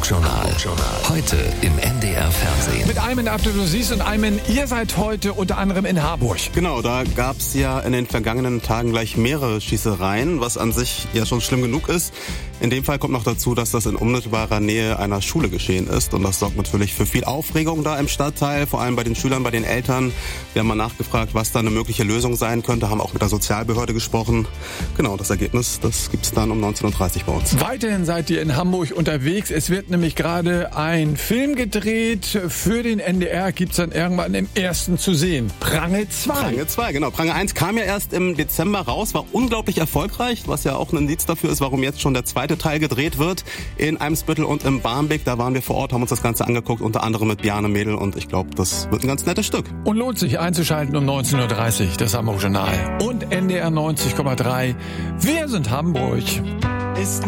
Hamburg-Journal. Heute im NDR Fernsehen. Mit Ayman Abdulaziz und Ayman, ihr seid heute unter anderem in Harburg. Genau, da gab es ja in den vergangenen Tagen gleich mehrere Schießereien, was an sich ja schon schlimm genug ist. In dem Fall kommt noch dazu, dass das in unmittelbarer Nähe einer Schule geschehen ist. Und das sorgt natürlich für viel Aufregung da im Stadtteil, vor allem bei den Schülern, bei den Eltern. Wir haben mal nachgefragt, was da eine mögliche Lösung sein könnte, haben auch mit der Sozialbehörde gesprochen. Genau, das Ergebnis, das gibt's dann um 19.30 Uhr bei uns. Weiterhin seid ihr in Hamburg unterwegs. Es wird nämlich gerade ein Film gedreht. Für den NDR gibt's dann irgendwann im ersten zu sehen. Prange 2. Prange 2, genau. Prange 1 kam ja erst im Dezember raus, war unglaublich erfolgreich, was ja auch ein Indiz dafür ist, warum jetzt schon der zweite Teil gedreht wird. In Eimsbüttel und im Barmbek, da waren wir vor Ort, haben uns das Ganze angeguckt, unter anderem mit Bjarne Mädel, und ich glaube, das wird ein ganz nettes Stück. Und lohnt sich einzuschalten um 19.30 Uhr, das Hamburg-Journal. Und NDR 90,3. Wir sind Hamburg.